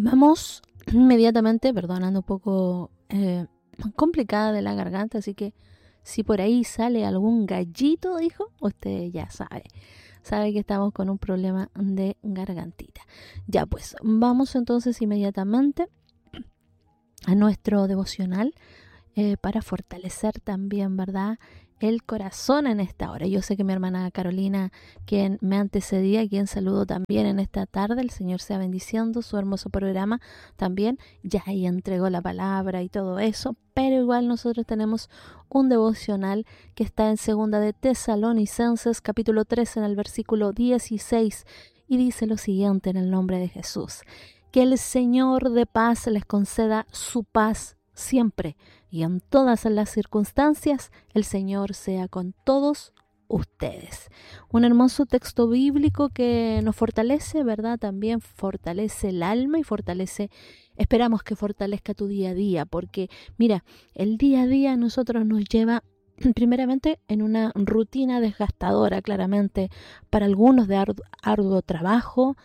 Vamos inmediatamente, perdonando un poco complicada de la garganta, así que si por ahí sale algún gallito, dijo, usted ya sabe que estamos con un problema de gargantita. Ya pues, vamos entonces inmediatamente a nuestro devocional para fortalecer también, ¿verdad?, el corazón en esta hora. Yo sé que mi hermana Carolina, quien me antecedía, quien saludo también en esta tarde, el Señor sea bendiciendo su hermoso programa también, ya ahí entregó la palabra y todo eso, pero igual nosotros tenemos un devocional que está en segunda de Tesalonicenses, capítulo 3, en el versículo 16, y dice lo siguiente en el nombre de Jesús: que el Señor de paz les conceda su paz siempre y en todas las circunstancias. El Señor sea con todos ustedes. Un hermoso texto bíblico que nos fortalece, ¿verdad? También fortalece el alma y esperamos que fortalezca tu día a día, porque mira, el día a día a nosotros nos lleva primeramente en una rutina desgastadora, claramente para algunos de arduo trabajo,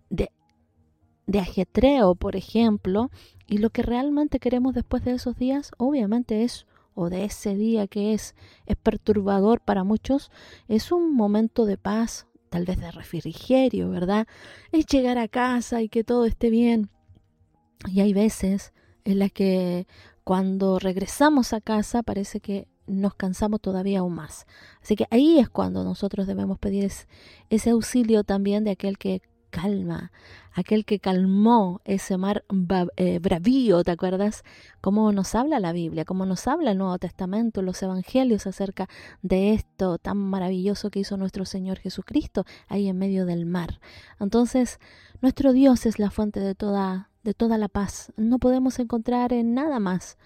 de ajetreo, por ejemplo, y lo que realmente queremos después de esos días, obviamente o de ese día que es perturbador para muchos, es un momento de paz, tal vez de refrigerio, ¿verdad? Es llegar a casa y que todo esté bien. Y hay veces en las que cuando regresamos a casa parece que nos cansamos todavía aún más. Así que ahí es cuando nosotros debemos pedir ese auxilio también de aquel que calma, aquel que calmó ese mar bravío, ¿te acuerdas? Cómo nos habla la Biblia, cómo nos habla el Nuevo Testamento, los Evangelios acerca de esto tan maravilloso que hizo nuestro Señor Jesucristo ahí en medio del mar. Entonces, nuestro Dios es la fuente de toda la paz. No podemos encontrar en nada más,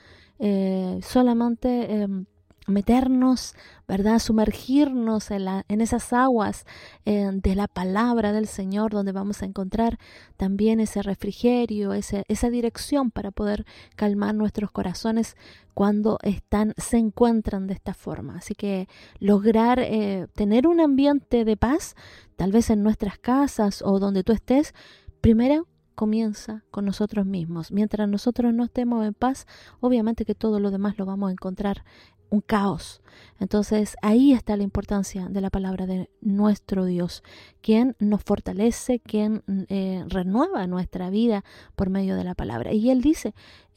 solamente meternos, ¿verdad?, sumergirnos en esas aguas de la palabra del Señor, donde vamos a encontrar también ese refrigerio, esa dirección para poder calmar nuestros corazones cuando se encuentran de esta forma. Así que lograr tener un ambiente de paz, tal vez en nuestras casas o donde tú estés, primero comienza con nosotros mismos. Mientras nosotros no estemos en paz, obviamente que todo lo demás lo vamos a encontrar un caos. Entonces ahí está la importancia de la palabra de nuestro Dios, quien nos fortalece, quien renueva nuestra vida por medio de la palabra. Y él dice,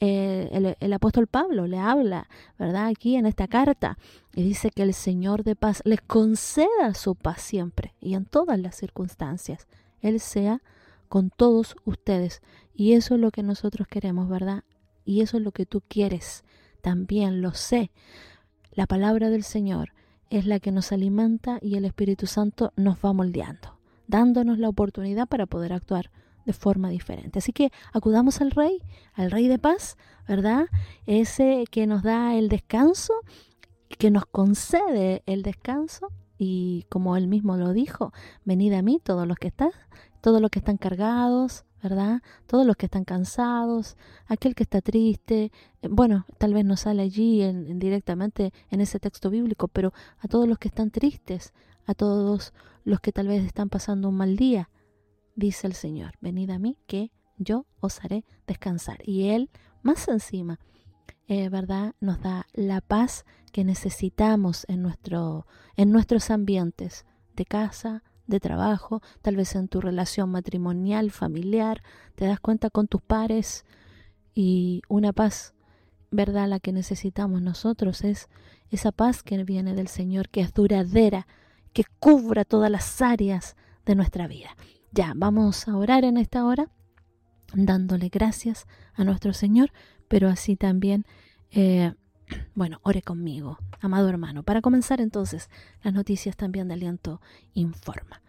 el apóstol Pablo le habla, ¿verdad?, aquí en esta carta, y dice que el Señor de paz les conceda su paz siempre y en todas las circunstancias. Él sea con todos ustedes. Y eso es lo que nosotros queremos, ¿verdad? Y eso es lo que tú quieres. También lo sé. La palabra del Señor es la que nos alimenta y el Espíritu Santo nos va moldeando, dándonos la oportunidad para poder actuar de forma diferente. Así que acudamos al Rey de paz, ¿verdad? Ese que nos da el descanso, que nos concede el descanso, y como él mismo lo dijo, venid a mí todos los que están cargados, ¿verdad? Todos los que están cansados, aquel que está triste. Bueno, tal vez no sale allí directamente en ese texto bíblico, pero a todos los que están tristes, a todos los que tal vez están pasando un mal día, dice el Señor, venid a mí que yo os haré descansar. Y Él, más encima, ¿verdad?, nos da la paz que necesitamos en nuestros ambientes de casa, de trabajo, tal vez en tu relación matrimonial, familiar, te das cuenta con tus pares, y una paz, ¿verdad?, la que necesitamos nosotros es esa paz que viene del Señor, que es duradera, que cubra todas las áreas de nuestra vida. Ya, vamos a orar en esta hora, dándole gracias a nuestro Señor, pero así también, ore conmigo, amado hermano. Para comenzar entonces, las noticias también de Aliento informa.